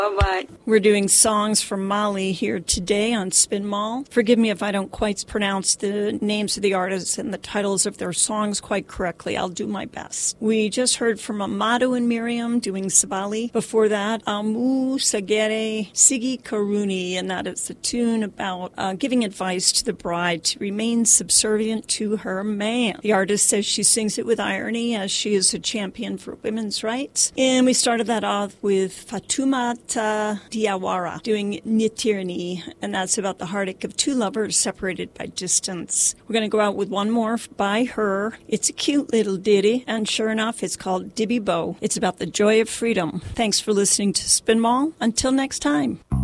Bye-bye. We're doing songs from Mali here today on Spin Mall. Forgive me if I don't quite pronounce the names of the artists and the titles of their songs quite correctly. I'll do my best. We just heard from Amado and Miriam doing Sabali. Before that, Amu Sagere Sigi Karuni, and that is a tune about giving advice to the bride to remain subservient to her man. The artist says she sings it with irony as she is a champion for women's rights. And we started that off with Fatoumata Diawara doing Nitirni, and that's about the heartache of two lovers separated by distance. We're going to go out with one more by her. It's a cute little ditty, and sure enough, it's called Dibby Bo. It's about the joy of freedom. Thanks for listening to Spin Mall. Until next time.